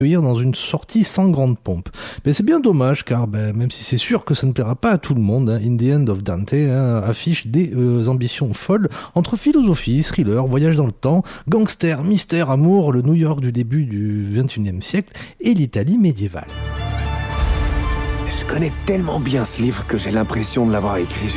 dans une sortie sans grande pompe. Mais c'est bien dommage car même si c'est sûr que ça ne plaira pas à tout le monde, In the End of Dante affiche des ambitions folles entre philosophie, thriller, voyage dans le temps, gangster, mystère, amour, le New York du début du XXIe siècle et l'Italie médiévale. Je connais tellement bien ce livre que j'ai l'impression de l'avoir écrit.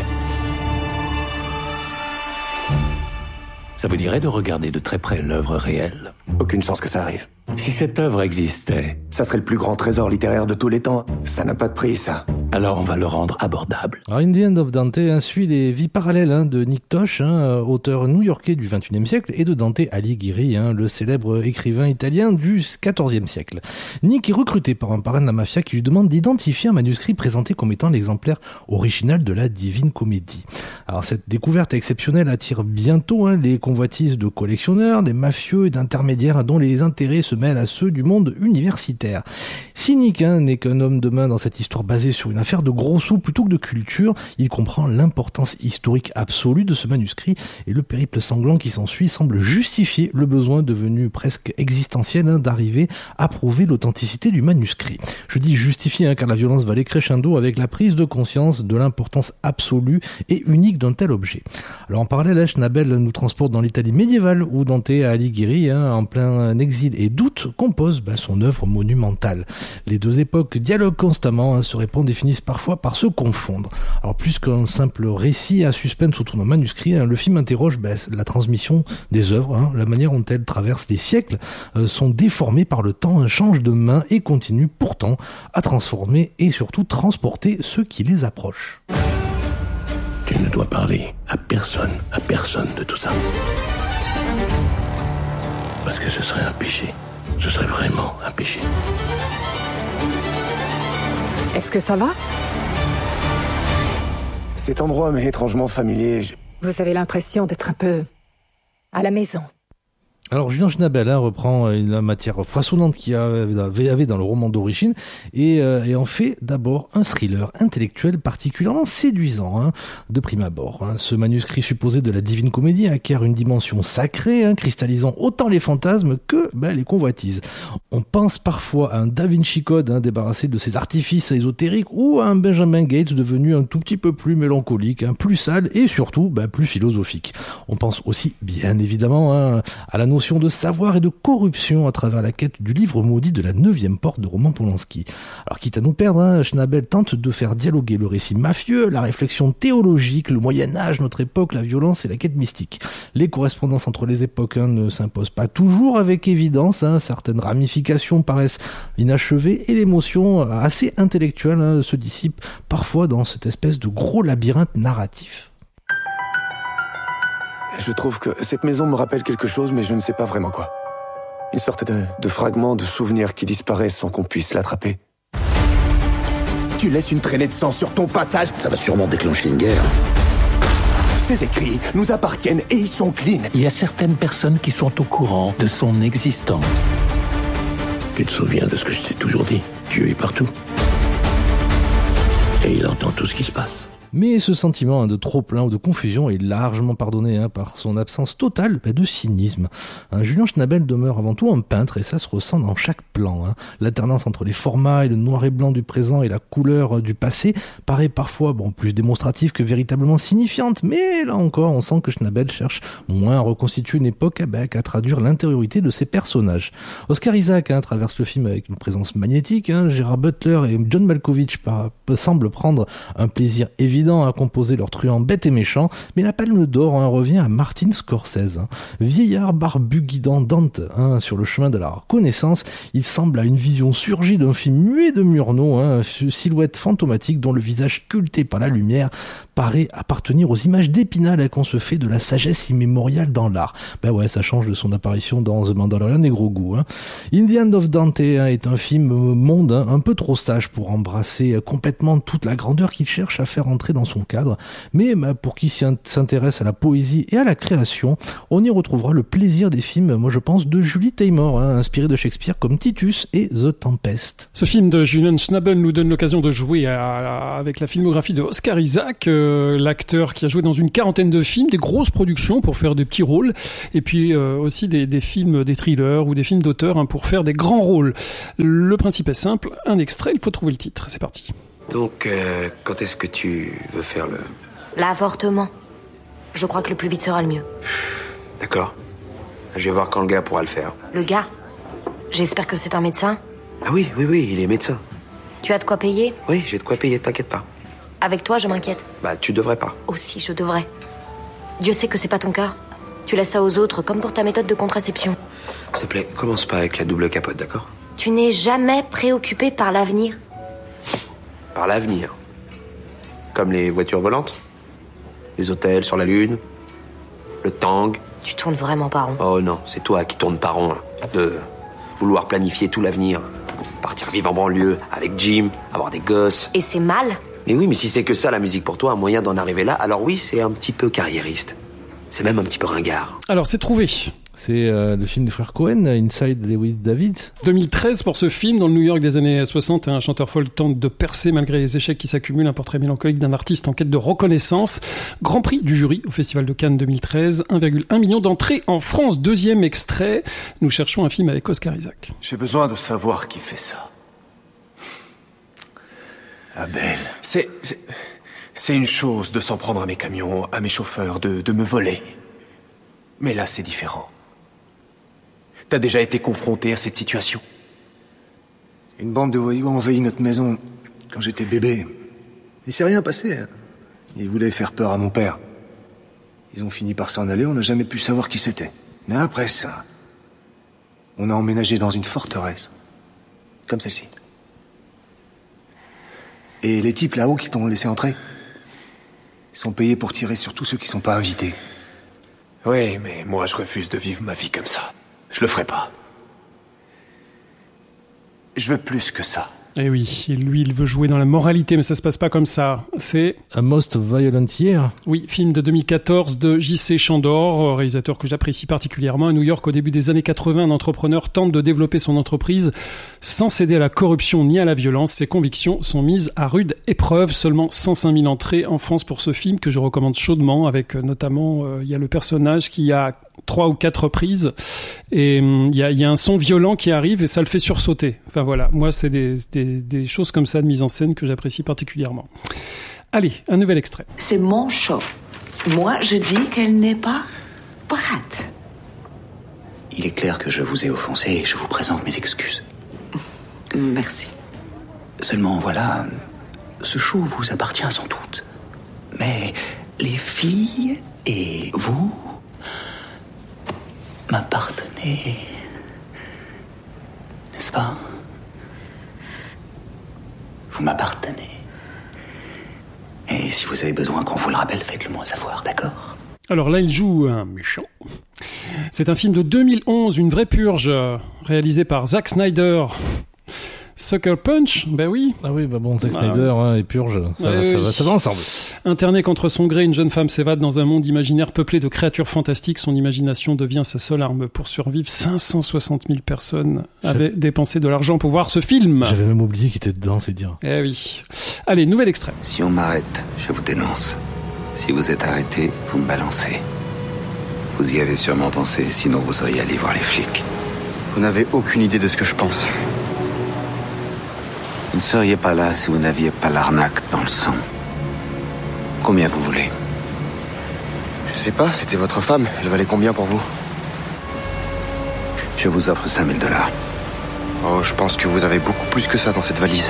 Ça vous dirait de regarder de très près l'œuvre réelle ? Aucune chance que ça arrive. Si cette œuvre existait, Ça serait le plus grand trésor littéraire de tous les temps. Ça n'a pas de prix, ça. alors on va le rendre abordable. Alors In the End of Dante suit les vies parallèles de Nick Tosh, auteur new-yorkais du XXIe siècle, et de Dante Alighieri, le célèbre écrivain italien du XIVe siècle. Nick est recruté par un parrain de la mafia qui lui demande d'identifier un manuscrit présenté comme étant l'exemplaire original de la Divine Comédie. Alors cette découverte exceptionnelle attire bientôt les convoitises de collectionneurs, des mafieux et d'intermédiaires dont les intérêts se mêlent à ceux du monde universitaire. Si Nick n'est qu'un homme de main dans cette histoire basée sur une affaire de gros sous plutôt que de culture, il comprend l'importance historique absolue de ce manuscrit et le périple sanglant qui s'ensuit semble justifier le besoin devenu presque existentiel d'arriver à prouver l'authenticité du manuscrit. Je dis justifier car la violence va aller crescendo avec la prise de conscience de l'importance absolue et unique d'un tel objet. Alors en parallèle, Schnabel nous transporte dans l'Italie médiévale où Dante Alighieri, en plein exil et doute, compose son œuvre monumentale. Les deux époques dialoguent constamment, se répondent et finissent parfois par se confondre. Alors plus qu'un simple récit à suspense autour d'un manuscrit, le film interroge la transmission des œuvres, la manière dont elles traversent les siècles, sont déformées par le temps, changent de main et continuent pourtant à transformer et surtout transporter ceux qui les approchent. Tu ne dois parler à personne de tout ça. Parce que ce serait un péché. Ce serait vraiment un péché. Est-ce que ça va ? Cet endroit m'est étrangement familier. Vous avez l'impression d'être un peu à la maison. Alors Julien Schnabel reprend la matière foisonnante qu'il y avait dans le roman d'origine et en fait d'abord un thriller intellectuel particulièrement séduisant de prime abord. Ce manuscrit supposé de la Divine Comédie acquiert une dimension sacrée, cristallisant autant les fantasmes que les convoitises. On pense parfois à un Da Vinci Code débarrassé de ses artifices ésotériques ou à un Benjamin Gates devenu un tout petit peu plus mélancolique, plus sale et surtout plus philosophique. On pense aussi bien évidemment à la notion de savoir et de corruption à travers la quête du livre maudit de la 9e porte de Roman Polanski. Alors quitte à nous perdre, Schnabel tente de faire dialoguer le récit mafieux, la réflexion théologique, le Moyen-Âge, notre époque, la violence et la quête mystique. Les correspondances entre les époques ne s'imposent pas toujours avec évidence, certaines ramifications paraissent inachevées et l'émotion assez intellectuelle se dissipe parfois dans cette espèce de gros labyrinthe narratif. Je trouve que cette maison me rappelle quelque chose, mais je ne sais pas vraiment quoi. Une sorte de fragment de souvenir qui disparaît sans qu'on puisse l'attraper. Tu laisses une traînée de sang sur ton passage. Ça va sûrement déclencher une guerre. Ces écrits nous appartiennent et ils sont clean. Il y a certaines personnes qui sont au courant de son existence. Tu te souviens de ce que je t'ai toujours dit ? Dieu est partout. Et il entend tout ce qui se passe. Mais ce sentiment de trop-plein ou de confusion est largement pardonné par son absence totale de cynisme. Julien Schnabel demeure avant tout un peintre et ça se ressent dans chaque plan. L'alternance entre les formats et le noir et blanc du présent et la couleur du passé paraît parfois plus démonstrative que véritablement signifiante, mais là encore on sent que Schnabel cherche moins à reconstituer une époque qu'à traduire l'intériorité de ses personnages. Oscar Isaac traverse le film avec une présence magnétique, Gerard Butler et John Malkovich semblent prendre un plaisir évident à composer leurs truands bêtes et méchants, mais la palme d'or revient à Martin Scorsese. Vieillard barbu guidant Dante sur le chemin de la reconnaissance, il semble à une vision surgie d'un film muet de Murnau, silhouette fantomatique dont le visage sculpté par la lumière paraît appartenir aux images d'Épinal qu'on se fait de la sagesse immémoriale dans l'art. Ça change de son apparition dans The Mandalorian et Grogu. In the End of Dante est un film monde un peu trop sage pour embrasser complètement toute la grandeur qu'il cherche à faire entrer dans son cadre, mais pour qui s'intéresse à la poésie et à la création, on y retrouvera le plaisir des films, moi je pense, de Julie Taymor, inspiré de Shakespeare comme Titus et The Tempest. Ce film de Julian Schnabel nous donne l'occasion de jouer avec la filmographie de Oscar Isaac, l'acteur qui a joué dans une quarantaine de films, des grosses productions pour faire des petits rôles, et puis aussi des films, des thrillers ou des films d'auteur pour faire des grands rôles. Le principe est simple, un extrait, il faut trouver le titre, c'est parti. Donc, quand est-ce que tu veux faire le... L'avortement. Je crois que le plus vite sera le mieux. D'accord. Je vais voir quand le gars pourra le faire. Le gars? J'espère que c'est un médecin. Ah oui, il est médecin. Tu as de quoi payer? Oui, j'ai de quoi payer, t'inquiète pas. Avec toi, je m'inquiète. Bah, tu devrais pas. Aussi, je devrais. Dieu sait que c'est pas ton cas. Tu laisses ça aux autres, comme pour ta méthode de contraception. S'il te plaît, commence pas avec la double capote, d'accord? Tu n'es jamais préoccupé par l'avenir. Par l'avenir. Comme les voitures volantes, les hôtels sur la Lune, le tang. Tu tournes vraiment pas rond. Oh non, c'est toi qui tournes pas rond, hein. De vouloir planifier tout l'avenir. Partir vivre en banlieue, avec Jim, avoir des gosses. Et c'est mal? Mais oui, mais si c'est que ça, la musique pour toi, un moyen d'en arriver là, alors oui, c'est un petit peu carriériste. C'est même un petit peu ringard. Alors, c'est trouvé. C'est le film du frère Cohen, Inside Lewis David. 2013 pour ce film, dans le New York des années 60, un chanteur folk tente de percer malgré les échecs qui s'accumulent, un portrait mélancolique d'un artiste en quête de reconnaissance. Grand prix du jury au Festival de Cannes 2013, 1,1 million d'entrées en France. Deuxième extrait, nous cherchons un film avec Oscar Isaac. J'ai besoin de savoir qui fait ça. Abel. C'est une chose de s'en prendre à mes camions, à mes chauffeurs, de me voler. Mais là, c'est différent. T'as déjà été confronté à cette situation? Une bande de voyous a envahi notre maison quand j'étais bébé. Il s'est rien passé. Ils voulaient faire peur à mon père. Ils ont fini par s'en aller, on n'a jamais pu savoir qui c'était. Mais après ça, on a emménagé dans une forteresse. Comme celle-ci. Et les types là-haut qui t'ont laissé entrer, ils sont payés pour tirer sur tous ceux qui sont pas invités. Oui, mais moi, je refuse de vivre ma vie comme ça. Je le ferai pas. Je veux plus que ça. Eh oui, et lui, il veut jouer dans la moralité, mais ça se passe pas comme ça. C'est A Most Violent Year. Oui, film de 2014 de J.C. Chandor, réalisateur que j'apprécie particulièrement. À New York, au début des années 80, un entrepreneur tente de développer son entreprise sans céder à la corruption ni à la violence. Ses convictions sont mises à rude épreuve. Seulement 105 000 entrées en France pour ce film que je recommande chaudement, avec notamment, il y a le personnage qui a 3 ou 4 reprises et il y a un son violent qui arrive et ça le fait sursauter. Enfin voilà, moi c'est des choses comme ça de mise en scène que j'apprécie particulièrement. Allez, un nouvel extrait. C'est mon show. Moi, je dis qu'elle n'est pas prête. Il est clair que je vous ai offensé et je vous présente mes excuses. Merci. Seulement, voilà, ce show vous appartient sans doute. Mais les filles et vous m'appartenez. N'est-ce pas? Vous m'appartenez. Et si vous avez besoin qu'on vous le rappelle, faites-le moi savoir, d'accord? Alors là, il joue un méchant. C'est un film de 2011, une vraie purge, réalisé par Zack Snyder. Sucker Punch, ben oui. Ah oui, bah bon, Zack Snyder et Purge, ça va ensemble. Internée contre son gré, une jeune femme s'évade dans un monde imaginaire peuplé de créatures fantastiques. Son imagination devient sa seule arme pour survivre. 560 000 personnes avaient dépensé de l'argent pour voir ce film. J'avais même oublié qu'il était dedans, c'est dire. Eh oui. Allez, nouvel extrait. Si on m'arrête, je vous dénonce. Si vous êtes arrêté, vous me balancez. Vous y avez sûrement pensé, sinon vous seriez allé voir les flics. Vous n'avez aucune idée de ce que je pense. Vous ne seriez pas là si vous n'aviez pas l'arnaque dans le sang. Combien vous voulez? Je sais pas, c'était votre femme. Elle valait combien pour vous? Je vous offre 5 000 $. Oh, je pense que vous avez beaucoup plus que ça dans cette valise.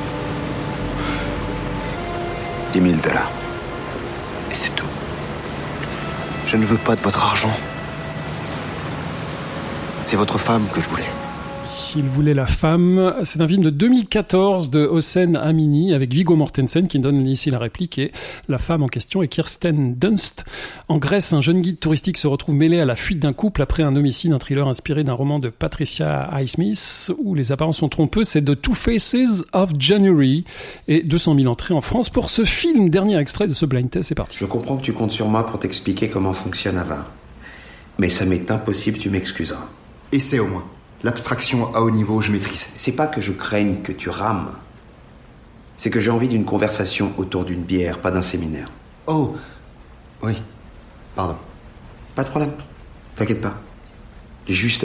10 000 $. Et c'est tout. Je ne veux pas de votre argent. C'est votre femme que je voulais. Il voulait la femme. C'est un film de 2014 de Hossein Amini avec Viggo Mortensen qui donne ici la réplique et la femme en question est Kirsten Dunst. En Grèce, un jeune guide touristique se retrouve mêlé à la fuite d'un couple après un homicide, un thriller inspiré d'un roman de Patricia Highsmith où les apparences sont trompeuses. C'est The Two Faces of January et 200 000 entrées en France pour ce film. Dernier extrait de ce blind test, c'est parti. Je comprends que tu comptes sur moi pour t'expliquer comment fonctionne Ava. Mais ça m'est impossible, tu m'excuseras. Essaie au moins. L'abstraction à haut niveau, je maîtrise. C'est pas que je craigne que tu rames. C'est que j'ai envie d'une conversation autour d'une bière, pas d'un séminaire. Oh, oui. Pardon. Pas de problème. T'inquiète pas. Juste...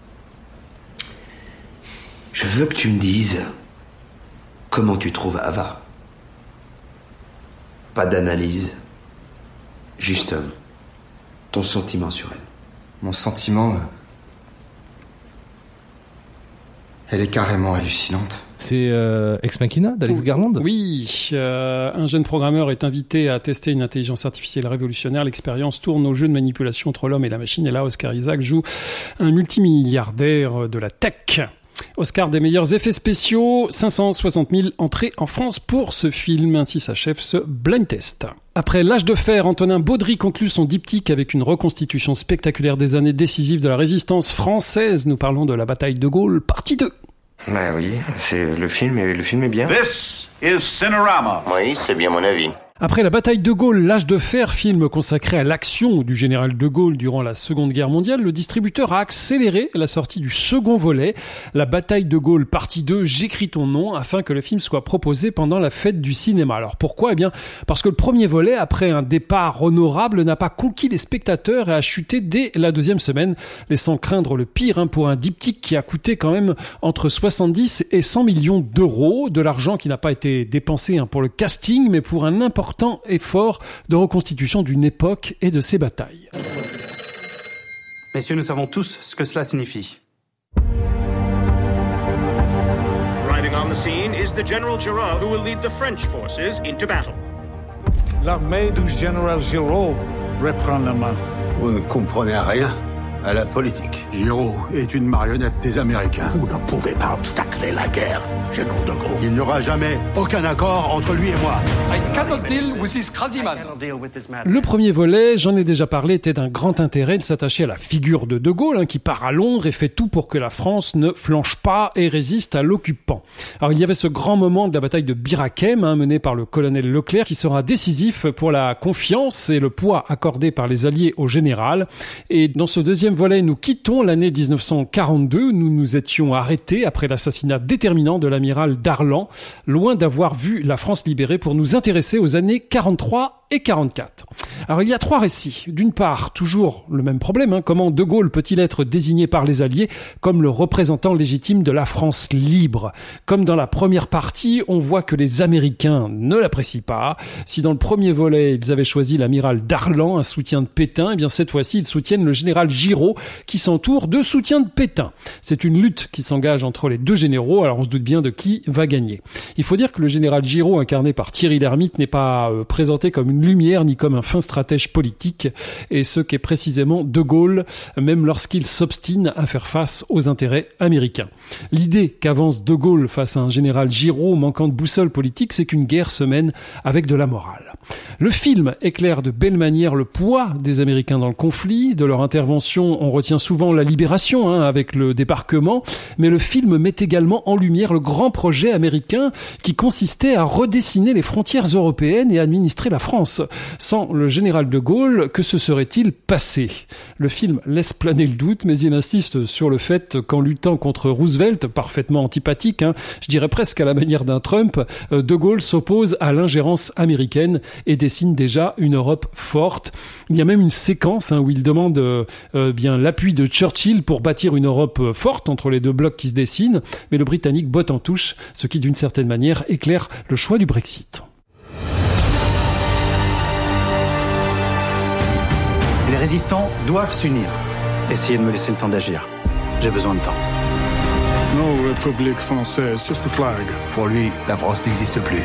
Je veux que tu me dises comment tu trouves Ava. Pas d'analyse. Juste ton sentiment sur elle. Mon sentiment... Elle est carrément hallucinante. C'est Ex Machina d'Alex Garland ? Oui, un jeune programmeur est invité à tester une intelligence artificielle révolutionnaire. L'expérience tourne au jeu de manipulation entre l'homme et la machine. Et là, Oscar Isaac joue un multimilliardaire de la tech. Oscar des meilleurs effets spéciaux, 560 000 entrées en France pour ce film. Ainsi s'achève ce blind test. Après L'Âge de fer, Antonin Baudry conclut son diptyque avec une reconstitution spectaculaire des années décisives de la résistance française. Nous parlons de la bataille de Gaulle, partie 2. Bah oui, c'est le film est bien. This is Cinerama. Oui, c'est bien mon avis. Après la bataille de Gaulle, L'Âge de fer, film consacré à l'action du général de Gaulle durant la Seconde Guerre mondiale, le distributeur a accéléré la sortie du second volet, La bataille de Gaulle partie 2, J'écris ton nom, afin que le film soit proposé pendant la fête du cinéma. Alors pourquoi ? Eh bien, parce que le premier volet, après un départ honorable, n'a pas conquis les spectateurs et a chuté dès la deuxième semaine, laissant craindre le pire pour un diptyque qui a coûté quand même entre 70 et 100 millions d'euros, de l'argent qui n'a pas été dépensé pour le casting, mais pour un important effort de reconstitution d'une époque et de ses batailles. Messieurs, nous savons tous ce que cela signifie. Arriving on the scene is the General Giraud who will lead the French forces into battle. L'armée du général Giraud reprend la main. Vous ne comprenez rien à la politique. Giraud est une marionnette des Américains. Vous ne pouvez pas obstacler la guerre, général de Gaulle. Il n'y aura jamais aucun accord entre lui et moi. I cannot deal with this crazy man. Le premier volet, j'en ai déjà parlé, était d'un grand intérêt. Il s'attachait à la figure de Gaulle, qui part à Londres et fait tout pour que la France ne flanche pas et résiste à l'occupant. Alors il y avait ce grand moment de la bataille de Bir Hakeim, mené par le colonel Leclerc, qui sera décisif pour la confiance et le poids accordé par les Alliés au général. Et dans ce deuxième volet, nous quittons l'année 1942. Nous nous étions arrêtés après l'assassinat déterminant de l'amiral Darlan, loin d'avoir vu la France libérée pour nous intéresser aux années 43 et 44. Alors il y a 3 récits. D'une part, toujours le même problème, comment De Gaulle peut-il être désigné par les Alliés comme le représentant légitime de la France libre ? Comme dans la première partie, on voit que les Américains ne l'apprécient pas. Si dans le premier volet, ils avaient choisi l'amiral Darlan, un soutien de Pétain, eh bien cette fois-ci, ils soutiennent le général Giraud, qui s'entoure de soutien de Pétain. C'est une lutte qui s'engage entre les deux généraux, alors on se doute bien de qui va gagner. Il faut dire que le général Giraud, incarné par Thierry Lhermitte, n'est pas présenté comme une lumière ni comme un fin stratège politique, et ce qu'est précisément De Gaulle, même lorsqu'il s'obstine à faire face aux intérêts américains. L'idée qu'avance De Gaulle face à un général Giraud manquant de boussole politique, c'est qu'une guerre se mène avec de la morale. Le film éclaire de belle manière le poids des Américains dans le conflit. De leur intervention, on retient souvent la libération, avec le débarquement, mais le film met également en lumière le grand projet américain qui consistait à redessiner les frontières européennes et à administrer la France. Sans le général de Gaulle, que se serait-il passé ? Le film laisse planer le doute, mais il insiste sur le fait qu'en luttant contre Roosevelt, parfaitement antipathique, je dirais presque à la manière d'un Trump, de Gaulle s'oppose à l'ingérence américaine et dessine déjà une Europe forte. Il y a même une séquence où il demande bien l'appui de Churchill pour bâtir une Europe forte entre les deux blocs qui se dessinent, mais le Britannique botte en touche, ce qui d'une certaine manière éclaire le choix du Brexit. Les résistants doivent s'unir. Essayez de me laisser le temps d'agir. J'ai besoin de temps. No République française, just a flag. Pour lui, la France n'existe plus.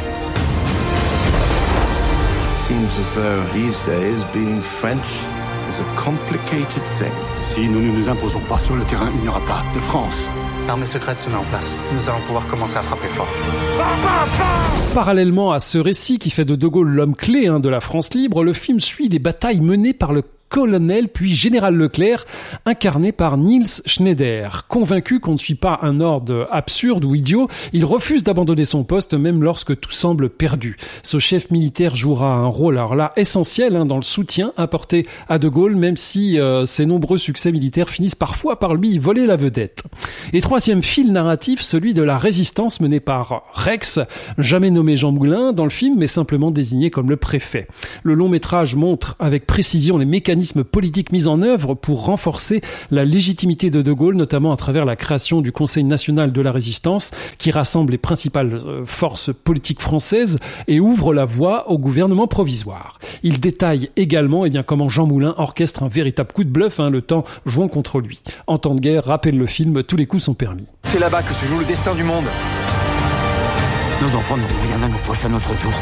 Seems as though these days being French is a complicated thing. Si nous ne nous imposons pas sur le terrain, il n'y aura pas de France. L'armée secrète se met en place. Nous allons pouvoir commencer à frapper fort. Parallèlement à ce récit qui fait de De Gaulle l'homme clé de la France libre, le film suit les batailles menées par le colonel puis général Leclerc, incarné par Niels Schneider. Convaincu qu'on ne suit pas un ordre absurde ou idiot, il refuse d'abandonner son poste même lorsque tout semble perdu. Ce chef militaire jouera un rôle alors là essentiel dans le soutien apporté à De Gaulle, même si ses nombreux succès militaires finissent parfois par lui voler la vedette. Et troisième fil narratif, celui de la résistance menée par Rex, jamais nommé Jean Moulin dans le film, mais simplement désigné comme le préfet. Le long métrage montre avec précision les mécanismes politiques mis en œuvre pour renforcer la légitimité de De Gaulle, notamment à travers la création du Conseil national de la résistance, qui rassemble les principales forces politiques françaises et ouvre la voie au gouvernement provisoire. Il détaille également comment Jean Moulin orchestre un véritable coup de bluff, le temps jouant contre lui. En temps de guerre, rappelle le film, tous les coups sont permis. C'est là-bas que se joue le destin du monde. Nos enfants n'auront rien à nous reprocher à notre tour.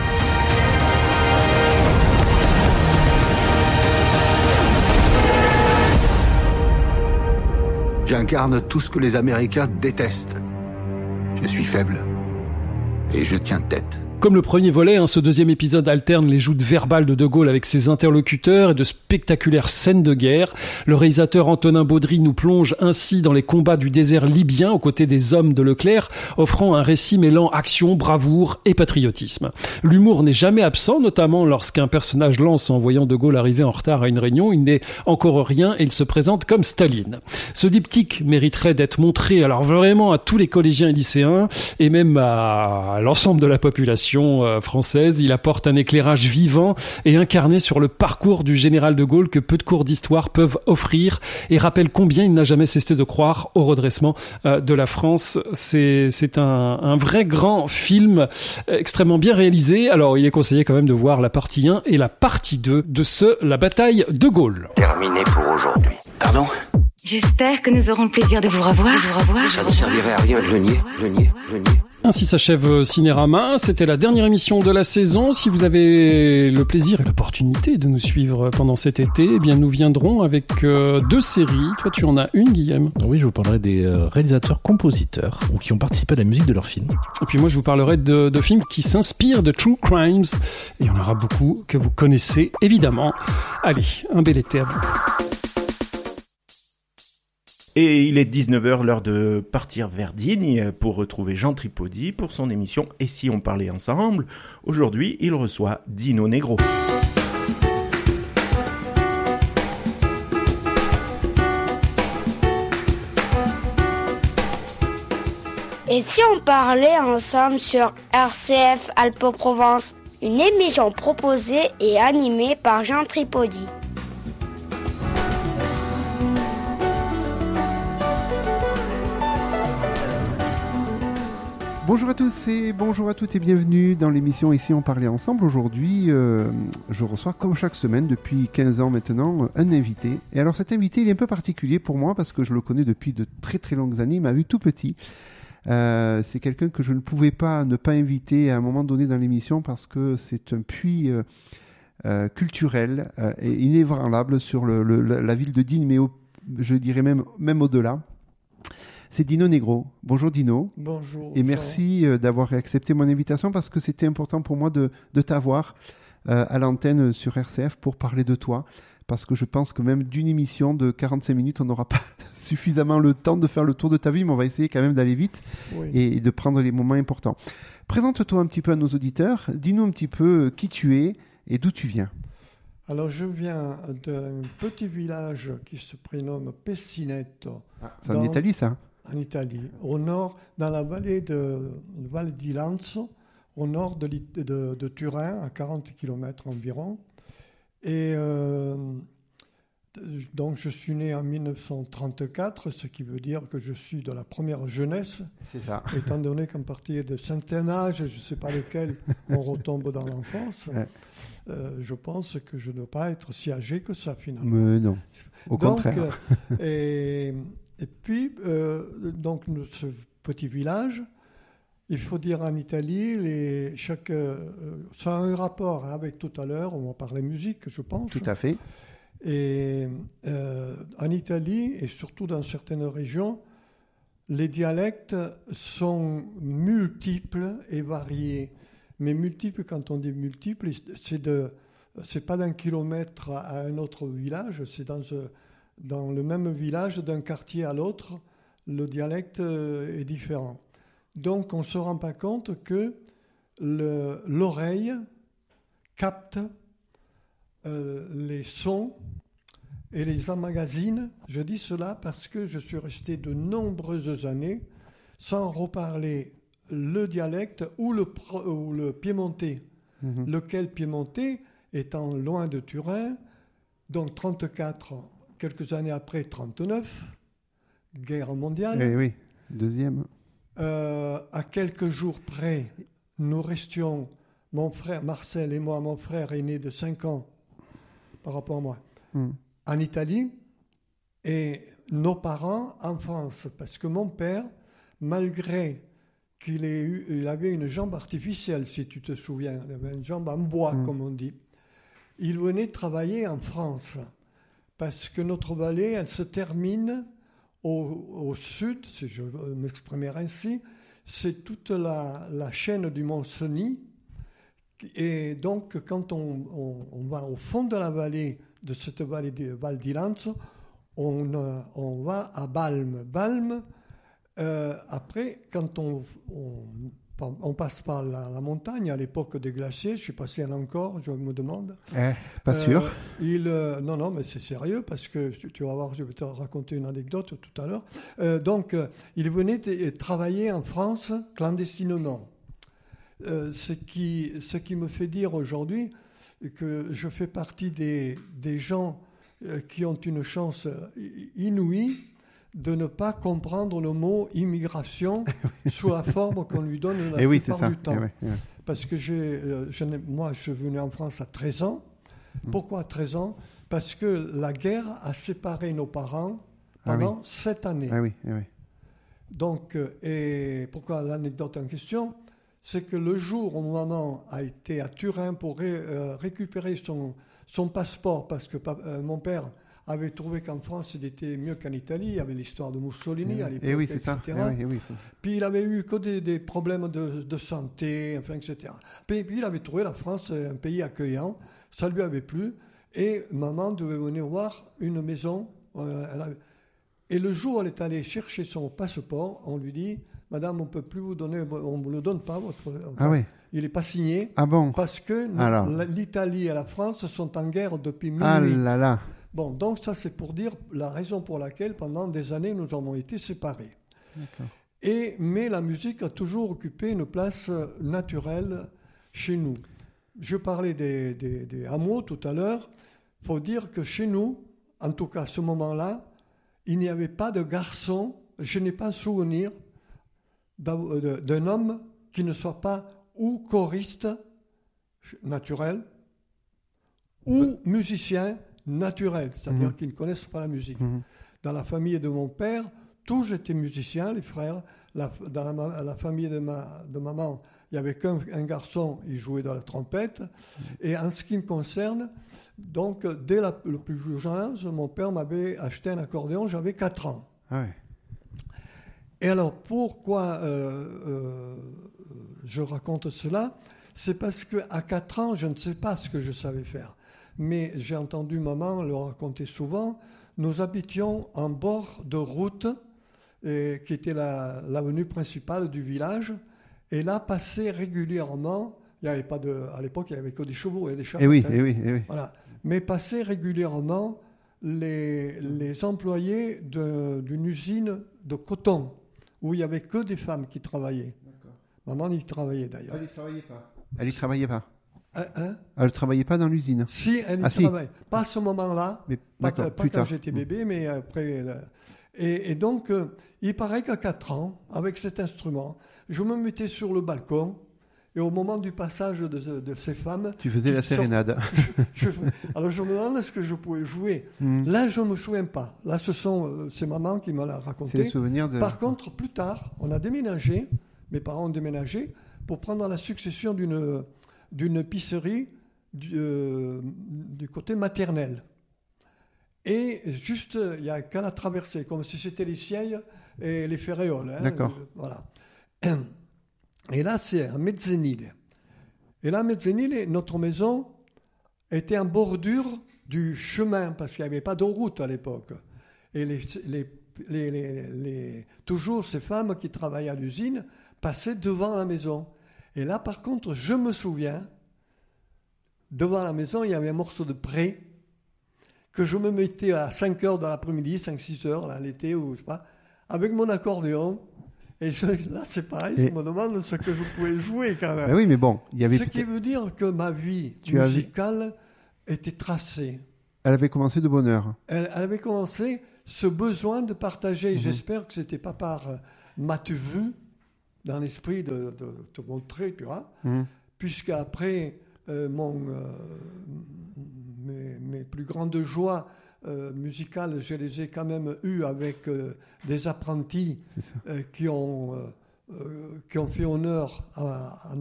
J'incarne tout ce que les Américains détestent. Je suis faible. Et je tiens tête. Comme le premier volet, ce deuxième épisode alterne les joutes verbales de De Gaulle avec ses interlocuteurs et de spectaculaires scènes de guerre. Le réalisateur Antonin Baudry nous plonge ainsi dans les combats du désert libyen aux côtés des hommes de Leclerc, offrant un récit mêlant action, bravoure et patriotisme. L'humour n'est jamais absent, notamment lorsqu'un personnage lance en voyant De Gaulle arriver en retard à une réunion. Il n'est encore rien et il se présente comme Staline. Ce diptyque mériterait d'être montré alors vraiment à tous les collégiens et lycéens et même à l'ensemble de la population française. Il apporte un éclairage vivant et incarné sur le parcours du général de Gaulle que peu de cours d'histoire peuvent offrir et rappelle combien il n'a jamais cessé de croire au redressement de la France. C'est un vrai grand film extrêmement bien réalisé. Alors il est conseillé quand même de voir la partie 1 et la partie 2 de La bataille de Gaulle. Terminé pour aujourd'hui. Pardon ? J'espère que nous aurons le plaisir de vous revoir. Ça ne servirait à rien de le nier. Ainsi s'achève Cinérama. C'était la dernière émission de la saison. Si vous avez le plaisir et l'opportunité de nous suivre pendant cet été, eh bien nous viendrons avec 2 séries. Toi, tu en as une, Guillaume. Oui, je vous parlerai des réalisateurs-compositeurs ou qui ont participé à la musique de leurs films. Et puis moi, je vous parlerai de films qui s'inspirent de True Crimes. Et il y en aura beaucoup que vous connaissez, évidemment. Allez, un bel été à vous. Et il est 19h, l'heure de partir vers Digne pour retrouver Jean Tripodi pour son émission « Et si on parlait ensemble ?» Aujourd'hui, il reçoit Dino Negro. Et si on parlait ensemble sur RCF Alpes-Provence, une émission proposée et animée par Jean Tripodi. Bonjour à tous et bonjour à toutes et bienvenue dans l'émission Ici on parlait ensemble. Aujourd'hui, je reçois comme chaque semaine depuis 15 ans maintenant un invité. Et alors cet invité, il est un peu particulier pour moi parce que je le connais depuis de très très longues années. Il m'a vu tout petit. C'est quelqu'un que je ne pouvais pas ne pas inviter à un moment donné dans l'émission parce que c'est un puits culturel et inébranlable sur la ville de Digne, mais je dirais même au-delà. C'est Dino Negro. Bonjour Dino. Bonjour. Et merci d'avoir accepté mon invitation parce que c'était important pour moi de t'avoir à l'antenne sur RCF pour parler de toi. Parce que je pense que même d'une émission de 45 minutes, on n'aura pas suffisamment le temps de faire le tour de ta vie, mais on va essayer quand même d'aller vite et de prendre les moments importants. Présente-toi un petit peu à nos auditeurs. Dis-nous un petit peu qui tu es et d'où tu viens. Alors, je viens d'un petit village qui se prénomme Pessinetto. C'est en Italie, ça ? En Italie, au nord, dans la vallée de Val di Lanzo, au nord de Turin, à 40 km environ. Et donc, je suis né en 1934, ce qui veut dire que je suis de la première jeunesse. C'est ça. Étant donné qu'à partir de certain âge, je ne sais pas lequel, on retombe dans l'enfance. Ouais. Je pense que je ne dois pas être si âgé que ça, finalement. Mais non, au contraire. Et puis, donc, ce petit village, il faut dire en Italie, ça a un rapport avec tout à l'heure, on va parler musique, je pense. Tout à fait. Et en Italie, et surtout dans certaines régions, les dialectes sont multiples et variés. Mais multiples, quand on dit multiples, c'est pas d'un kilomètre à un autre village, c'est dans le même village, d'un quartier à l'autre, le dialecte est différent. Donc on ne se rend pas compte que l'oreille capte les sons et les emmagasine. Je dis cela parce que je suis resté de nombreuses années sans reparler le dialecte ou le piémontais. Lequel piémontais, étant loin de Turin, donc 34, quelques années après 39, guerre mondiale. Eh oui, deuxième. À quelques jours près, nous restions, mon frère Marcel et moi, mon frère aîné de 5 ans par rapport à moi, en Italie, et nos parents en France, parce que mon père, malgré qu'il avait une jambe artificielle, si tu te souviens, il avait une jambe en bois, comme on dit, il venait travailler en France, parce que notre vallée, elle se termine au sud, si je veux m'exprimer ainsi, c'est toute la chaîne du Mont Cenis. Et donc, quand on va au fond de la vallée, de cette vallée de Val di Lanzo, on va à Balme. Balme, après, quand on passe par la montagne, à l'époque des glaciers, je ne sais pas s'il y en a encore, je me demande. Pas sûr. Non, mais c'est sérieux, parce que tu vas voir, je vais te raconter une anecdote tout à l'heure. Donc, il venait travailler en France clandestinement. Ce qui me fait dire aujourd'hui que je fais partie des gens qui ont une chance inouïe de ne pas comprendre le mot immigration sous la forme qu'on lui donne la plupart du temps. Parce que moi, je suis venu en France à 13 ans. Pourquoi à 13 ans ? Parce que la guerre a séparé nos parents pendant 7 années. Donc, et pourquoi l'anecdote en question ? C'est que le jour où maman a été à Turin pour récupérer son passeport, parce que mon père avait trouvé qu'en France, il était mieux qu'en Italie. Il y avait l'histoire de Mussolini à l'époque, etc. Puis il avait eu que des problèmes de santé, enfin, etc. Puis il avait trouvé la France un pays accueillant. Ça lui avait plu. Et maman devait venir voir une maison. Et le jour où elle est allée chercher son passeport, on lui dit... Madame, on ne peut plus vous donner, on ne vous le donne pas. Il n'est pas signé. Parce que l'Italie et la France sont en guerre depuis minuit. Bon, donc ça c'est pour dire la raison pour laquelle pendant des années nous avons été séparés. Mais la musique a toujours occupé une place naturelle chez nous. Je parlais des hameaux tout à l'heure. Il faut dire que chez nous, en tout cas à ce moment-là, il n'y avait pas de garçon. Je n'ai pas souvenir d'un homme qui ne soit pas ou choriste naturel ou musicien naturel, c'est-à-dire qu'ils ne connaissent pas la musique. Dans la famille de mon père, tous étaient musiciens, les frères. Dans la famille de maman, il n'y avait qu'un garçon, il jouait dans la trompette. Et en ce qui me concerne, donc, dès le plus jeune âge, mon père m'avait acheté un accordéon, j'avais 4 ans. Et alors, pourquoi je raconte cela ? C'est parce qu'à 4 ans, je ne sais pas ce que je savais faire. Mais j'ai entendu maman le raconter souvent. Nous habitions en bord de route, qui était l'avenue principale du village. Et là, passaient régulièrement, il n'y avait pas à l'époque, il n'y avait que des chevaux et des charrettes. Voilà. Mais passaient régulièrement les employés d'une usine de coton, où il n'y avait que des femmes qui travaillaient. Maman y travaillait d'ailleurs. Elle n'y travaillait pas. Elle ne travaillait pas dans l'usine. Si, elle y travaillait. Pas à ce moment-là, pas quand j'étais bébé, mais après. Et donc, il paraît qu'à 4 ans, avec cet instrument, je me mettais sur le balcon. Et au moment du passage de ces femmes... Tu faisais la sérénade. Alors je me demande ce que je pouvais jouer. Là, je ne me souviens pas. Là, c'est maman qui me l'a raconté. C'est le souvenir de... Par contre, plus tard, on a déménagé, mes parents ont déménagé, pour prendre la succession d'une épicerie du côté maternel. Et juste, il n'y a qu'à la traverser, comme si c'était les Sieilles, et les féréoles. Hein, D'accord. Voilà. Et là, c'est à Mezzanile. Et là, Mezzanile, notre maison était en bordure du chemin, parce qu'il n'y avait pas de route à l'époque. Et toujours ces femmes qui travaillaient à l'usine passaient devant la maison. Et là, par contre, je me souviens, devant la maison, il y avait un morceau de pré que je me mettais à 5 heures de l'après-midi, 5-6 heures, là, l'été, ou je sais pas, avec mon accordéon. Et là, c'est pareil, je me demande ce que je pouvais jouer quand même. Ben oui, mais bon, il y avait... Ce qui veut dire que ma vie musicale était tracée. Elle avait commencé de bonne heure. Elle avait commencé ce besoin de partager. J'espère que c'était pas par m'as-tu vu dans l'esprit de te montrer, tu vois, puisqu'après mes plus grandes joies musicales, je les ai quand même eues avec des apprentis qui ont fait honneur à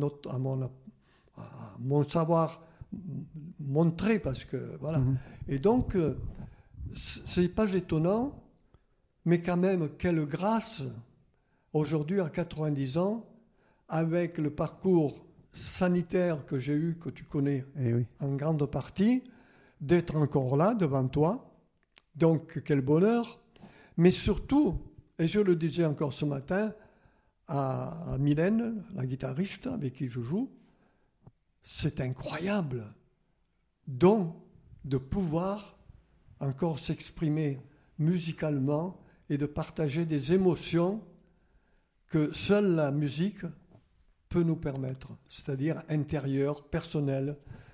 mon savoir montré, parce que voilà. Et donc, c'est pas étonnant, mais quand même, quelle grâce, aujourd'hui, à 90 ans, avec le parcours sanitaire que j'ai eu, que tu connais en grande partie, d'être encore là, devant toi. Donc, quel bonheur. Mais surtout, et je le disais encore ce matin à Mylène, la guitariste avec qui je joue, c'est incroyable don de pouvoir encore s'exprimer musicalement et de partager des émotions que seule la musique peut nous permettre, c'est-à-dire intérieures, personnelles,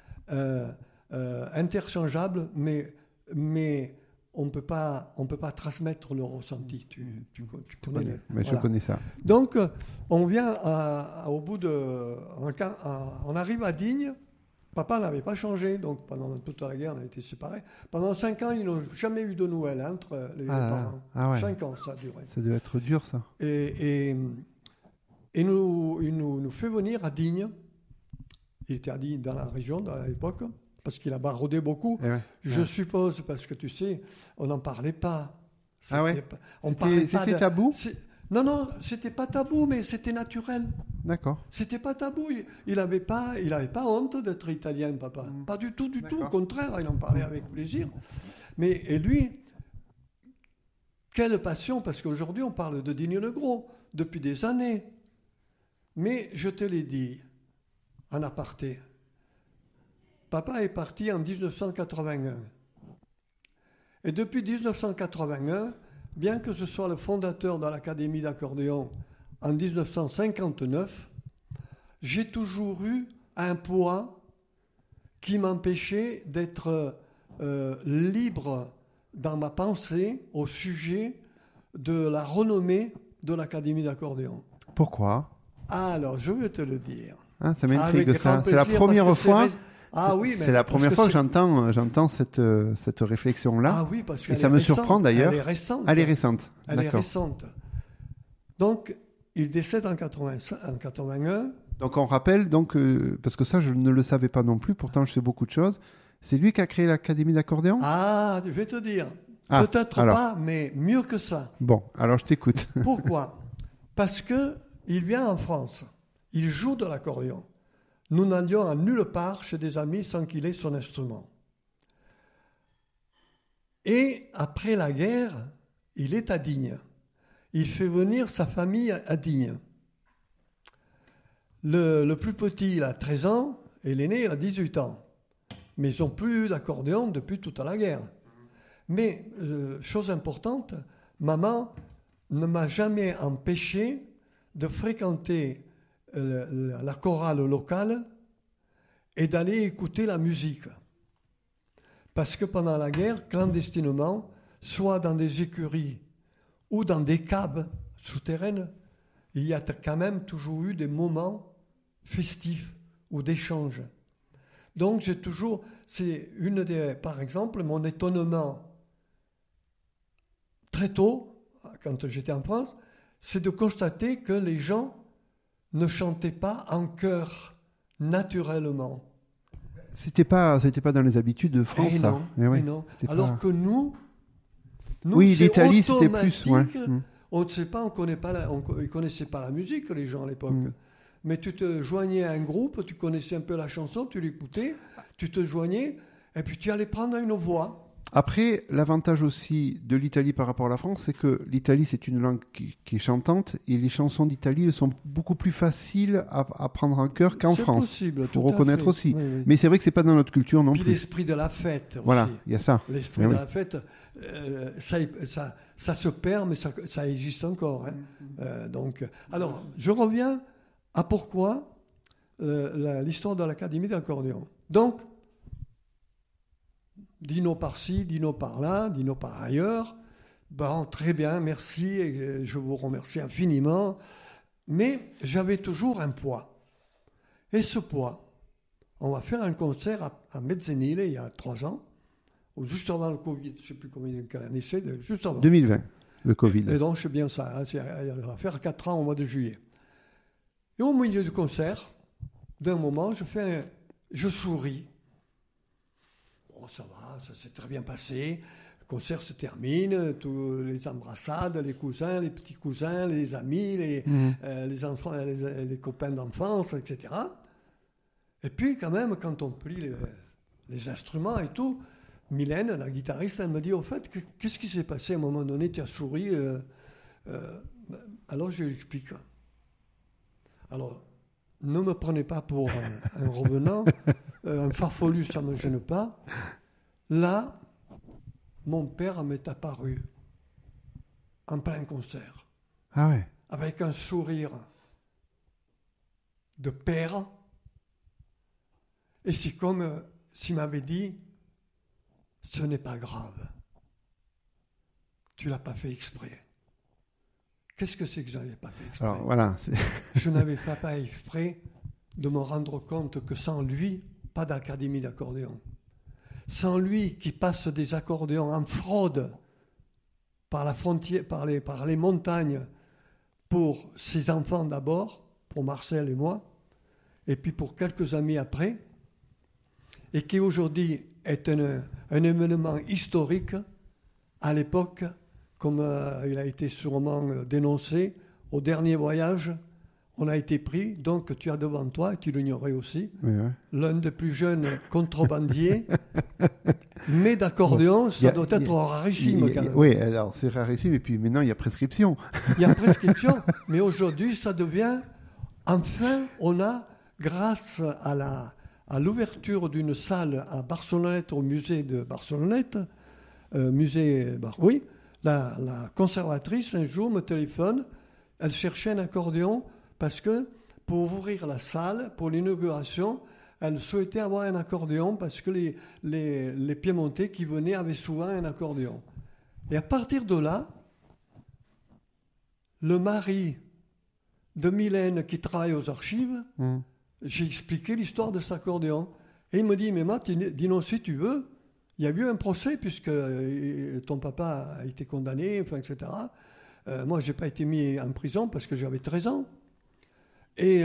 interchangeables, mais on peut pas transmettre le ressenti. Tu connais. Mais voilà. Je connais ça. Donc, on vient au bout de... On arrive à Digne. Papa n'avait pas changé, donc pendant toute la guerre, on a été séparés. Pendant 5 ans, ils n'ont jamais eu de nouvelles entre les parents. 5 ans, ça a duré. Ça devait être dur, ça. Et il nous fait venir à Digne. Il était à Digne dans la région, à l'époque, parce qu'il a baroudé beaucoup. Je suppose, parce que tu sais, on n'en parlait pas. C'était tabou ? Non, c'était pas tabou, mais c'était naturel. D'accord. C'était pas tabou. Il avait pas honte d'être italien, papa. Pas du tout. Au contraire, il en parlait avec plaisir. Et lui, quelle passion, parce qu'aujourd'hui, on parle de Digne-le-Gros depuis des années. Mais je te l'ai dit, en aparté, papa est parti en 1981. Et depuis 1981, bien que je sois le fondateur de l'Académie d'accordéon en 1959, j'ai toujours eu un poids qui m'empêchait d'être libre dans ma pensée au sujet de la renommée de l'Académie d'accordéon. Pourquoi ? Alors, je vais te le dire. Ça m'intrigue, ça. C'est la première fois... c'est la première fois que j'entends cette réflexion-là. Ah oui, parce et ça me surprend d'ailleurs. Elle est récente. Elle est récente. Elle est récente. Donc, il décède en 81. Donc, on rappelle, parce que ça, je ne le savais pas non plus, pourtant je sais beaucoup de choses. C'est lui qui a créé l'Académie d'accordéon ? Ah, je vais te dire. Peut-être pas, mais mieux que ça. Bon, alors je t'écoute. Pourquoi ? Parce qu'il vient en France. Il joue de l'accordéon. Nous n'allions à nulle part chez des amis sans qu'il ait son instrument. Et après la guerre, il est à Digne. Il fait venir sa famille à Digne. Le plus petit, il a 13 ans, et l'aîné, il a 18 ans. Mais ils n'ont plus eu d'accordéon depuis toute la guerre. Mais, chose importante, maman ne m'a jamais empêché de fréquenter la chorale locale et d'aller écouter la musique. Parce que pendant la guerre, clandestinement, soit dans des écuries ou dans des caves souterraines, il y a quand même toujours eu des moments festifs ou d'échanges. Donc c'est par exemple, mon étonnement très tôt, quand j'étais en France, c'est de constater que les gens ne chantaient pas en chœur naturellement. C'était pas dans les habitudes de France, et non, ça. et non. Alors que nous oui, l'Italie, c'était plus. On ne sait pas, ils connaissaient pas la musique, les gens à l'époque. Mais tu te joignais à un groupe, tu connaissais un peu la chanson, tu l'écoutais, tu te joignais, et puis tu allais prendre une voix. Après, l'avantage aussi de l'Italie par rapport à la France, c'est que l'Italie, c'est une langue qui est chantante, et les chansons d'Italie sont beaucoup plus faciles à prendre en cœur qu'en France. Il faut reconnaître aussi. Oui. Mais c'est vrai que c'est pas dans notre culture non plus. Puis l'esprit de la fête aussi. Voilà, il y a ça. L'esprit de la fête, ça se perd, mais ça existe encore. Hein. Alors, je reviens à pourquoi l'histoire de l'Académie d'accordéon. Donc, Dino par-ci, Dino par-là, Dino par ailleurs. Bon, très bien, merci, et je vous remercie infiniment. Mais j'avais toujours un poids. Et ce poids, on va faire un concert à Mezzanile il y a 3 ans, ou juste avant le Covid, je ne sais plus quelle année c'est, juste avant. 2020, le Covid. Et donc c'est bien ça, on va faire 4 ans au mois de juillet. Et au milieu du concert, d'un moment, je souris. Bon, ça va, ça s'est très bien passé. Le concert se termine, tous les embrassades, les cousins, les petits cousins, les amis, les enfants, les copains d'enfance, etc. Et puis, quand même, quand on plie les instruments et tout, Mylène, la guitariste, elle me dit, au fait, qu'est-ce qui s'est passé à un moment donné? Tu as souri. Alors, je lui explique. Alors, ne me prenez pas pour un revenant, un farfelu, ça ne me gêne pas. Là, mon père m'est apparu en plein concert. Ah ouais. Avec un sourire de père. Et c'est comme s'il m'avait dit, ce n'est pas grave. Tu ne l'as pas fait exprès. Qu'est-ce que c'est que je n'avais pas fait exprès? Alors, voilà, je n'avais pas exprès de me rendre compte que sans lui, pas d'académie d'accordéon. Sans lui qui passe des accordéons en fraude par la frontière, par les montagnes, pour ses enfants d'abord, pour Marcel et moi, et puis pour quelques amis après, et qui aujourd'hui est un événement historique à l'époque, comme il a été sûrement dénoncé, au dernier voyage, on a été pris, donc tu as devant toi, et tu l'ignorais aussi, l'un des plus jeunes contrebandiers, mais d'accordéon, ça doit être rarissime quand même. Oui, alors c'est rarissime, et puis maintenant il y a prescription. Il y a prescription, mais aujourd'hui ça devient, enfin, on a, grâce à l'ouverture d'une salle à Barcelonnette, au musée de Barcelonnette, la conservatrice un jour me téléphone, elle cherchait un accordéon parce que pour ouvrir la salle, pour l'inauguration, elle souhaitait avoir un accordéon parce que les Piémontais qui venaient avaient souvent un accordéon. Et à partir de là, le mari de Mylène qui travaille aux archives, j'ai expliqué l'histoire de cet accordéon. Et il me dit, mais Matt, dis non si tu veux, il y a eu un procès puisque ton papa a été condamné, etc. Moi, je n'ai pas été mis en prison parce que j'avais 13 ans. Et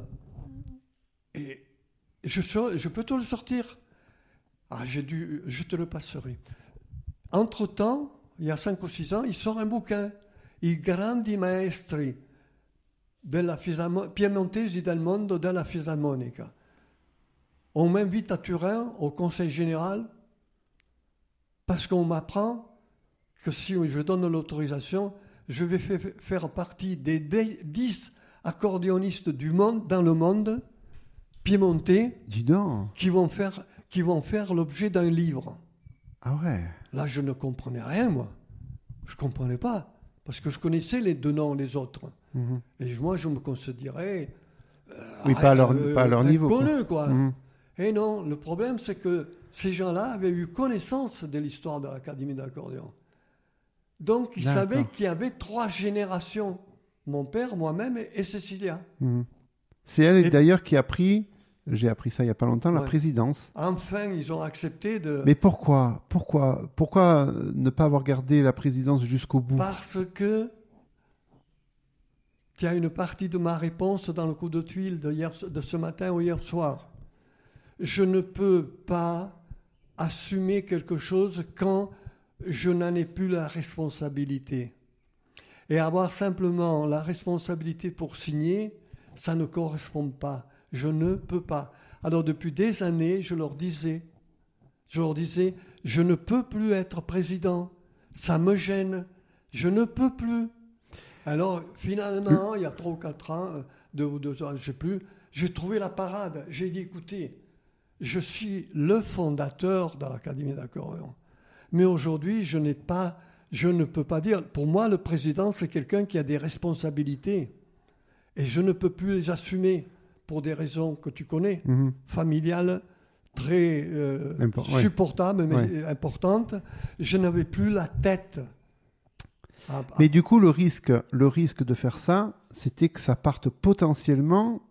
je peux te le sortir. Ah, je te le passerai. Entre-temps, il y a 5 ou 6 ans, il sort un bouquin, I grandi maestri della piemontesi del mondo della fisarmonica. On m'invite à Turin au Conseil général parce qu'on m'apprend que si je donne l'autorisation, je vais faire partie des 10 accordéonistes dans le monde piémontais qui vont faire l'objet d'un livre. Ah ouais. Là, je ne comprenais rien, moi. Je ne comprenais pas, parce que je connaissais les deux noms, les autres. Et moi, je me considérais pas à leur niveau. Connu, quoi. Et non, le problème, c'est que ces gens-là avaient eu connaissance de l'histoire de l'Académie d'accordéon. Donc, ils savaient qu'il y avait 3 générations. Mon père, moi-même et Cécilia. C'est elle, d'ailleurs, qui a pris, j'ai appris ça il n'y a pas longtemps, la présidence. Enfin, ils ont accepté de... Mais pourquoi ne pas avoir gardé la présidence jusqu'au bout? Parce que il y a une partie de ma réponse dans le coup de tuile de ce matin ou hier soir. Je ne peux pas assumer quelque chose quand je n'en ai plus la responsabilité. Et avoir simplement la responsabilité pour signer, ça ne correspond pas. Je ne peux pas. Alors depuis des années, je leur disais, je ne peux plus être président. Ça me gêne. Je ne peux plus. Alors finalement, il y a 3 ou 4 ans, 2 ou 2 ans, je ne sais plus, j'ai trouvé la parade. J'ai dit, écoutez, je suis le fondateur de l'Académie d'accordéon. Mais aujourd'hui, je ne peux pas dire. Pour moi, le président, c'est quelqu'un qui a des responsabilités. Et je ne peux plus les assumer pour des raisons que tu connais, familiales, très supportables, mais importantes. Je n'avais plus la tête. Mais du coup, le risque de faire ça, c'était que ça parte potentiellement